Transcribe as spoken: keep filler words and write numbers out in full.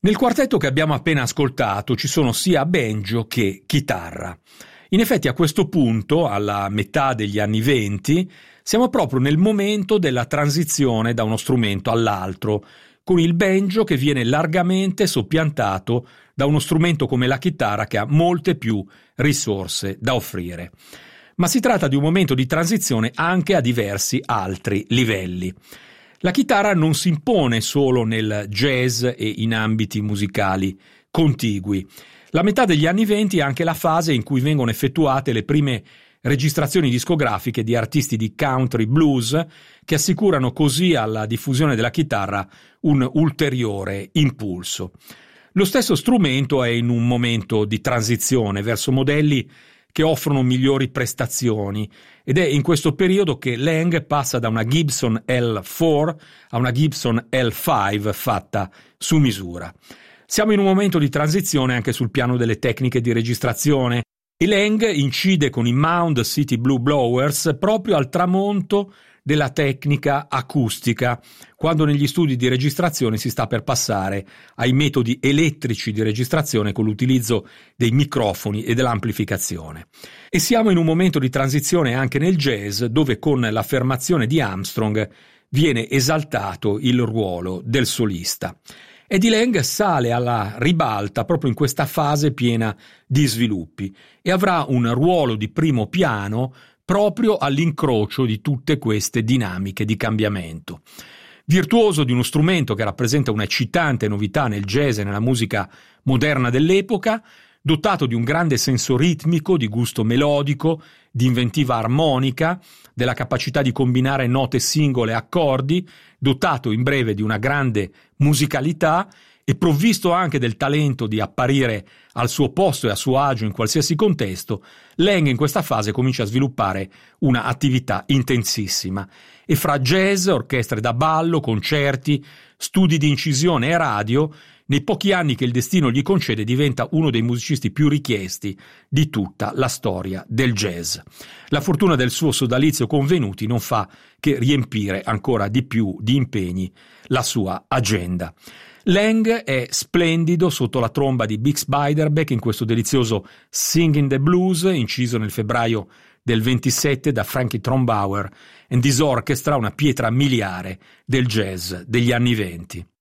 Nel quartetto che abbiamo appena ascoltato ci sono sia banjo che chitarra. In effetti a questo punto, alla metà degli anni venti, siamo proprio nel momento della transizione da uno strumento all'altro, con il banjo che viene largamente soppiantato da uno strumento come la chitarra che ha molte più risorse da offrire. Ma si tratta di un momento di transizione anche a diversi altri livelli. La chitarra non si impone solo nel jazz e in ambiti musicali contigui. La metà degli anni venti è anche la fase in cui vengono effettuate le prime registrazioni discografiche di artisti di country blues che assicurano così alla diffusione della chitarra un ulteriore impulso. Lo stesso strumento è in un momento di transizione verso modelli che offrono migliori prestazioni ed è in questo periodo che Lang passa da una Gibson L quattro a una Gibson L cinque fatta su misura. Siamo in un momento di transizione anche sul piano delle tecniche di registrazione e Lang incide con i Mound City Blue Blowers proprio al tramonto della tecnica acustica, quando negli studi di registrazione si sta per passare ai metodi elettrici di registrazione con l'utilizzo dei microfoni e dell'amplificazione. E siamo in un momento di transizione anche nel jazz, dove con l'affermazione di Armstrong viene esaltato il ruolo del solista. Eddie Lang sale alla ribalta proprio in questa fase piena di sviluppi e avrà un ruolo di primo piano proprio all'incrocio di tutte queste dinamiche di cambiamento. Virtuoso di uno strumento che rappresenta un'eccitante novità nel jazz e nella musica moderna dell'epoca, dotato di un grande senso ritmico, di gusto melodico, di inventiva armonica, della capacità di combinare note singole e accordi, dotato in breve di una grande musicalità e provvisto anche del talento di apparire al suo posto e a suo agio in qualsiasi contesto, Lang in questa fase comincia a sviluppare una attività intensissima e fra jazz, orchestre da ballo, concerti, studi di incisione e radio, nei pochi anni che il destino gli concede diventa uno dei musicisti più richiesti di tutta la storia del jazz. La fortuna del suo sodalizio con Venuti non fa che riempire ancora di più di impegni la sua agenda. Lang è splendido sotto la tromba di Bix Beiderbecke in questo delizioso Singing the Blues, inciso nel febbraio del ventisette da Frankie Trombauer and His Orchestra, una pietra miliare del jazz degli anni venti.